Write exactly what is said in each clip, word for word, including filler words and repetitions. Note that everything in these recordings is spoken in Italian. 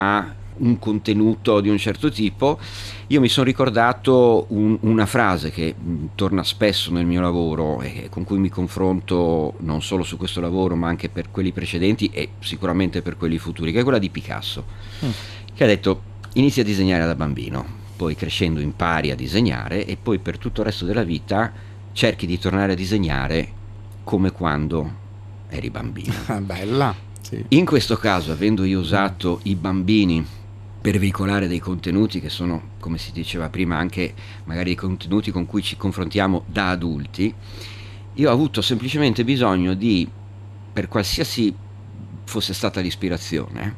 ha un contenuto di un certo tipo, io mi sono ricordato un, una frase che mh, torna spesso nel mio lavoro e con cui mi confronto non solo su questo lavoro ma anche per quelli precedenti e sicuramente per quelli futuri, che è quella di Picasso, Mm. che ha detto: inizia a disegnare da bambino, poi crescendo impari a disegnare e poi per tutto il resto della vita cerchi di tornare a disegnare come quando eri bambino. Bella, sì. In questo caso, avendo io usato i bambini per veicolare dei contenuti che sono, come si diceva prima, anche magari dei contenuti con cui ci confrontiamo da adulti, io ho avuto semplicemente bisogno di, per qualsiasi fosse stata l'ispirazione,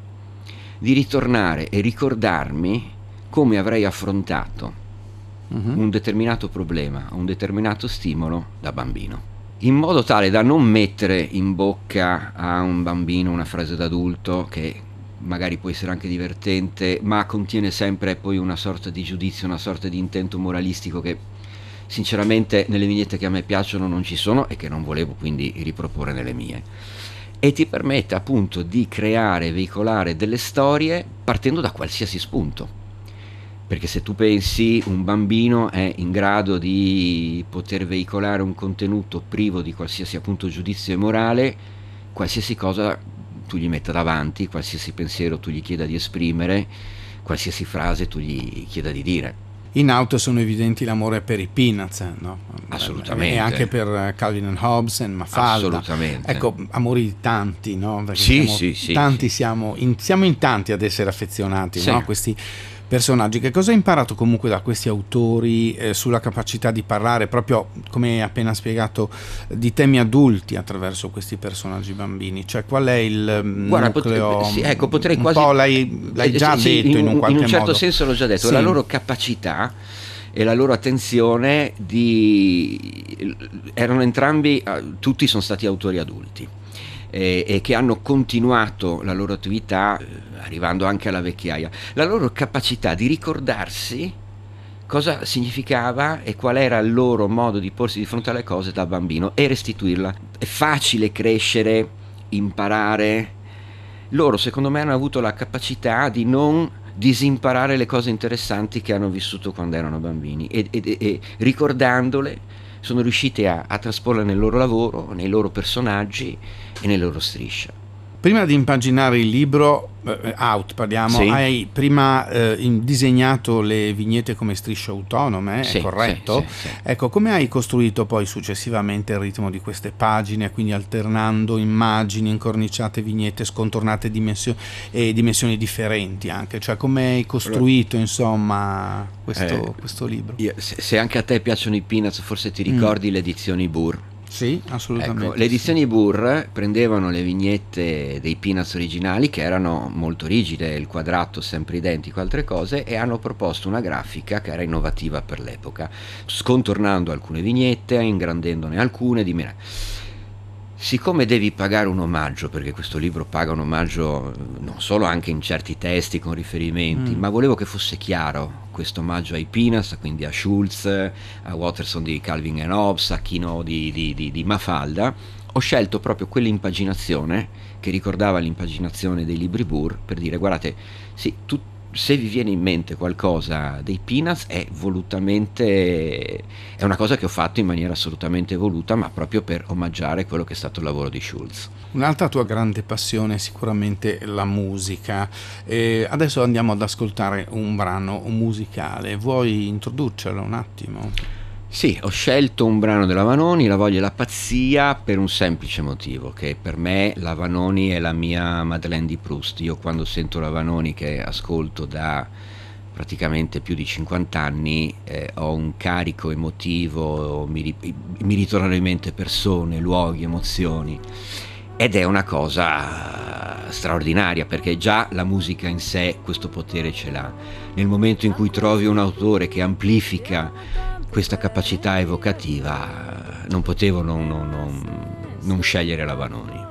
di ritornare e ricordarmi come avrei affrontato Mhm. un determinato problema, un determinato stimolo da bambino, in modo tale da non mettere in bocca a un bambino una frase d'adulto che magari può essere anche divertente, ma contiene sempre poi una sorta di giudizio, una sorta di intento moralistico che sinceramente nelle vignette che a me piacciono non ci sono e che non volevo quindi riproporre nelle mie. E ti permette appunto di creare, veicolare delle storie partendo da qualsiasi spunto. Perché se tu pensi, un bambino è in grado di poter veicolare un contenuto privo di qualsiasi appunto giudizio e morale, qualsiasi cosa tu gli metta davanti, qualsiasi pensiero tu gli chieda di esprimere, qualsiasi frase tu gli chieda di dire. In auto sono evidenti l'amore per i Peanuts, no? Assolutamente. E anche per Calvin and Hobbes e Mafalda. Assolutamente. Ecco, amori tanti, no? Perché Sì, siamo sì, sì, tanti, sì. siamo in, siamo in tanti ad essere affezionati, Sì. no? A questi personaggi. Che cosa hai imparato comunque da questi autori eh, sulla capacità di parlare, proprio come hai appena spiegato, di temi adulti attraverso questi personaggi bambini? Cioè, qual è il mm, Guarda, nucleo? pot- sì, ecco, potrei un quasi... po' l'hai, l'hai già eh, sì, detto in, in, un qualche in un certo modo. senso l'ho già detto, Sì. la loro capacità e la loro attenzione di... erano entrambi, eh, tutti sono stati autori adulti e, e che hanno continuato la loro attività eh, arrivando anche alla vecchiaia. La loro capacità di ricordarsi cosa significava e qual era il loro modo di porsi di fronte alle cose da bambino e restituirla. È facile crescere, imparare. Loro secondo me hanno avuto la capacità di non disimparare le cose interessanti che hanno vissuto quando erano bambini e, e, e ricordandole sono riusciti a, a trasporle nel loro lavoro, nei loro personaggi e nelle loro strisce. Prima di impaginare il libro, eh, Out parliamo, Sì. hai prima eh, in- disegnato le vignette come strisce autonome, Sì, è corretto? sì, sì, sì. Ecco, come hai costruito poi successivamente il ritmo di queste pagine, quindi alternando immagini, incorniciate, vignette, scontornate dimensioni, e dimensioni differenti anche? Cioè, come hai costruito, insomma, questo, Eh, questo libro? io- se, se anche a te piacciono i Peanuts, forse ti Mm. ricordi le edizioni Burr. Sì, assolutamente. Ecco, le edizioni Burr prendevano le vignette dei Peanuts originali, che erano molto rigide, il quadrato sempre identico, altre cose, e hanno proposto una grafica che era innovativa per l'epoca, scontornando alcune vignette, ingrandendone alcune, di meno. Siccome devi pagare un omaggio, perché questo libro paga un omaggio non solo anche in certi testi con riferimenti, Mm. ma volevo che fosse chiaro questo omaggio ai Peanuts, quindi a Schulz, a Watterson di Calvin and Hobbes, a Kino di, di, di, di Mafalda, ho scelto proprio quell'impaginazione che ricordava l'impaginazione dei libri Burr per dire: guardate, sì, tu, se vi viene in mente qualcosa dei Peanuts è volutamente, è una cosa che ho fatto in maniera assolutamente voluta, ma proprio per omaggiare quello che è stato il lavoro di Schulz. Un'altra tua grande passione è sicuramente la musica. E adesso andiamo ad ascoltare un brano musicale. Vuoi introdurcelo un attimo? Sì, ho scelto un brano della Vanoni, La voglia e la pazzia, per un semplice motivo, che per me la Vanoni è la mia Madeleine di Proust. Io quando sento la Vanoni, che ascolto da praticamente più di cinquanta anni, eh, ho un carico emotivo, mi, mi ritornano in mente persone, luoghi, emozioni, ed è una cosa straordinaria, perché già la musica in sé questo potere ce l'ha. Nel momento in cui trovi un autore che amplifica questa capacità evocativa, non potevo non, non, non, non scegliere la Vanoni.